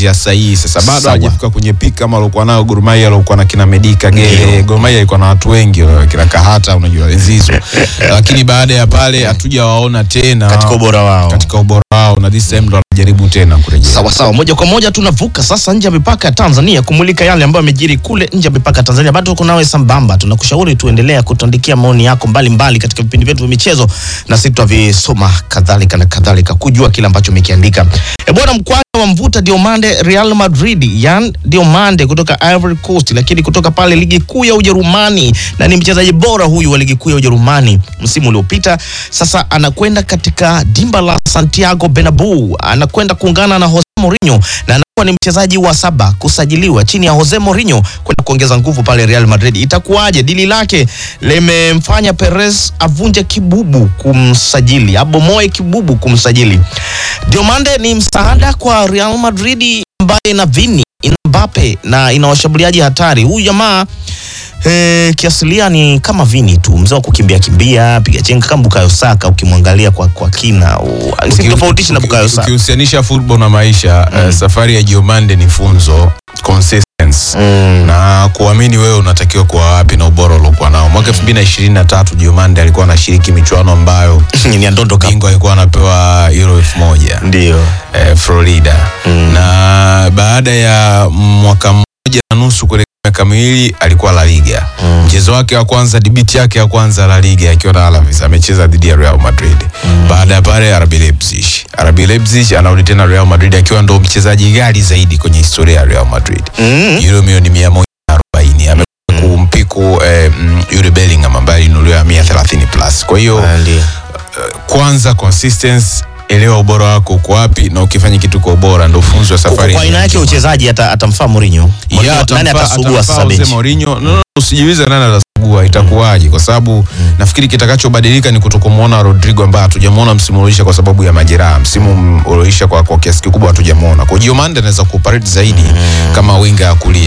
njia sahihi. Sasa bado hajafika kwenye peak kama alikuwa nayo Gor Mahia, alikuwa na kina Medika Gere. Gor Mahia ilikuwa na watu wengi, kina Kahata, unajua Nzizo. Lakini baada ya pale hatujawaona tena katika ubora wao. Na this time ndo anajaribu tena kurejea. Sawa, moja kwa moja tunavuka sasa nje ya mipaka ya Tanzania kumulika yale ambayo yamejiri kule nje ya mipaka ya Tanzania. Bado tuko nawe sambamba, tunakushauri tuendelea kutuandikia maoni yako mbalimbali katika vipindi vyetu vya michezo, na sisi tutavisoma kadhalika kujua kile ambacho umekiandika. Bwana, mkwanja wa mvuta Diomande Real Madrid, Yan Diomande kutoka Ivory Coast, lakini kutoka pale ligi kuu ya Ujerumani, na ni mchezaji bora huyu wa ligi kuu ya Ujerumani msimu uliopita. Sasa anakwenda katika dimba la Santiago Bernabeu, anakwenda kuungana na Jose Mourinho, na anakuwa ni mchezaji wa 7 kusajiliwa chini ya Jose Mourinho kwenda kuongeza nguvu pale Real Madrid. Itakuwaje? Dili lake limemfanya Perez avunje kibubu kumsajili, abomoe kibubu kumsajili. Diomande ni msaada kwa Real Madrid ambaye ina Vini, ina Mbappe na ina washambuliaji hatari. Huyu jamaa kiasilia ni kama Vini tu, mzee wa kukimbia piga chenga kama Bukayo Saka ukimwangalia kwa kina. Usitofautishe na Bukayo Saka. Ukihusianisha football na maisha, safari ya Diomande ni funzo, consistency na kuamini wewe unatakiwa kuwa wapi na ubora uliokuwa nao. Mwaka 2023 Diomande alikuwa anashiriki michuano ambayo ni Ndondo Cup, Bingo alikuwa anapewa euro 1000. Ndio Florida. Na baada ya mwaka mmoja na nusu kule miaka miwili alikuwa La Liga. Mchezo wake wa kwanza, debut yake ya kwanza La Liga akiwa na Alaves, amecheza dhidi ya Real Madrid. Baada ya pale RB Leipzig anarudi tena Real Madrid akiwa ndo mchezaji ghali zaidi kwenye historia ya Real Madrid. Euro milioni 140 kumpiku Jude Bellingham ambaye alinunuliwa 130 plus. Kwa hiyo kwanza consistency, elewa ubora wako uko wapi, na ukifanya kitu kwa ubora ndio funzo ya safari. Kwa aina yake uchezaji atamfaa Mourinho. Nani atasugua sasa benchi? Mourinho, usijiulize nani atasugua, itakuwaje, kwa sababu nafikiri kitakachobadilika ni kutokumuona Rodrigo ambaye hatujamuona msimu uliisha kwa sababu ya majeraha. Msimu uliisha kwa kiasi kikubwa hatujamuona. Kwa hiyo Diomande anaweza kuoperate zaidi kama winga ya kulia.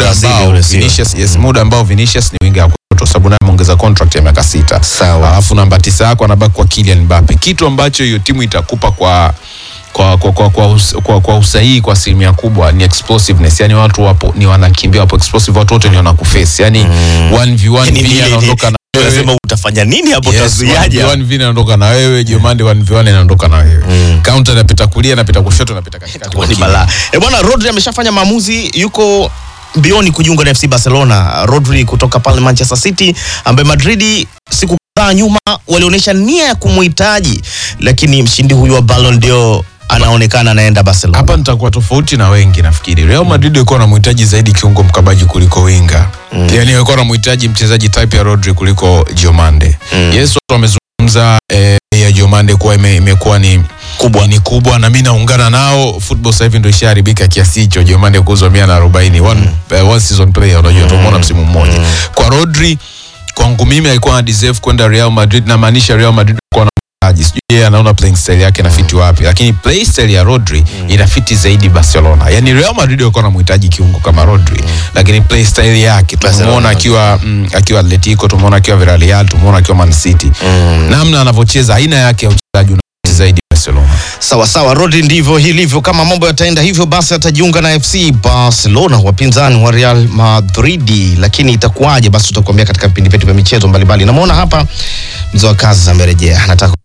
Muda ambao Vinicius ni winga ya kwa sababu naye ameongeza contract ya miaka 6. Sawa. Alafu namba 9 yako anabaki kwa Kylian Mbappe. Kitu ambacho hiyo timu itakupa kwa usahihi kwa asilimia kubwa ni explosiveness. Yani watu wapo ni wanakimbia, wapo explosive, watu wote ni wanakuface. Yani 1v1 Vini anaondoka na wewe. Unasema utafanya nini hapo, utazuiaje? 1v1 Vini anaondoka na wewe, Diomande 1v1 anaondoka na wewe. Counter inapita kulia, inapita kushoto, inapita katikati. Ni balaa. Bwana, Rodri ameshafanya maamuzi, yuko mbioni kujiunga na FC Barcelona. Rodri kutoka pale Manchester City, ambaye Madrid siku kadhaa nyuma walionyesha nia ya kumhitaji, lakini mshindi huyu wa Ballon d'Or anaonekana anaenda Barcelona. Hapa nitakuwa tofauti na wengi nafikiri. Real Madrid ilikuwa inamhitaji zaidi kiungo mkabaji kuliko winga. Yani ilikuwa inamhitaji mchezaji type ya Rodri kuliko Diomande. Yes, watu wamezungumza ya Diomande kwa imekuwa ni kubwa, na mimi naungana nao. Football sasa hivi ndio ishaharibika kiasi hicho. Diomande kuuzwa 140, one season player, unajua tumeona msimu mmoja. Kwa Rodri, kwangu mimi alikuwa ana deserve kwenda Real Madrid, na maanisha Real Madrid kwa sijui yeye anaona playing style yake na fiti wapi, lakini play style ya Rodri inafiti zaidi Barcelona. Yani Real Madrid walikuwa wanamhitaji kiungo kama Rodri, lakini play style yake tumeona akiwa Atletico, tumeona akiwa Villarreal, tumeona akiwa Man City. Namna anavyocheza, aina yake ya uchezaji unafiti zaidi Barcelona. Sawa, Rodri ndivyo hilivyo. Kama mambo yataenda hivyo, basi atajiunga na FC Barcelona, wapinzani wa Real Madrid. Lakini itakuwaje? Basi tutakwambia katika vipindi vyetu vya michezo mbalimbali. Namuona hapa mzee wa kazi amerejea, anataka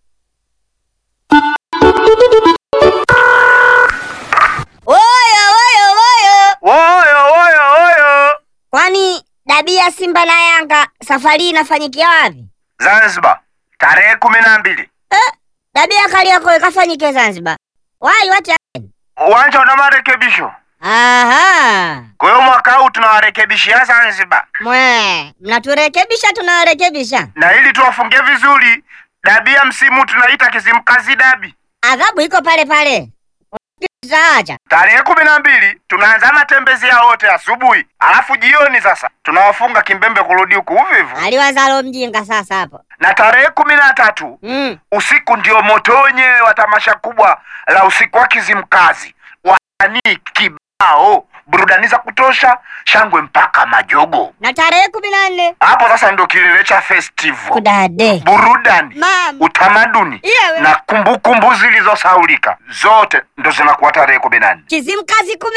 Kwani dabi ya Simba na Yanga safari inafanyikia wapi? Zanzibar, tarehe 12. Dabi ya Kariakoo ikafanyike Zanzibar. Why, what happened? Uwanja una marekebisho. Aha. Kwa hiyo mwaka huu tunawarekebishia Zanzibar. Mnaturekebisha, tunawarekebisha. Na ili tuwafungie vizuri, dabi ya msimu tunaita Kizimkazi dabi. Adhabu iko pale pale. Tutaacha. Tarehe 12 tunaanza matembezi ya wote asubuhi. Alafu jioni sasa tunawafunga kimbembe kurudi huku uvivu. Aliwazalo mjinga sasa hapo. Na tarehe 13 usiku ndio motonye wa tamasha kubwa la usiku wa Kizimkazi. Wasanii kibao, burudani za kutosha, shangwe mpaka majogo. Na tarehe 14 hapo sasa ndio kilele cha festival. Kudade. Burudani, utamaduni Yewe. na kumbukumbu zilizosahaulika zote ndo zinakuwa tarehe 14. Kizimkazi